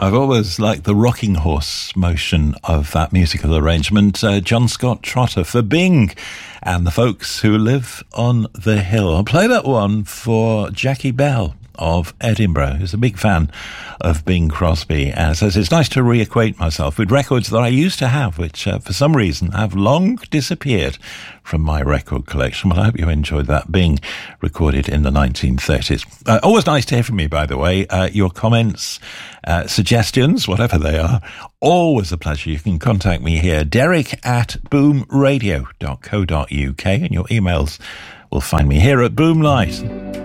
I've always liked the rocking horse motion of that musical arrangement. John Scott Trotter for Bing and the folks who live on the hill. I'll play that one for Jackie Bell of Edinburgh, who's a big fan of Bing Crosby, and says it's nice to reacquaint myself with records that I used to have, which for some reason have long disappeared from my record collection. Well, I hope you enjoyed that. Bing, recorded in the 1930s. Always nice to hear from you, by the way. Your comments, suggestions, whatever they are, always a pleasure. You can contact me here, derek@boomradio.co.uk, and your emails will find me here at Boomlight.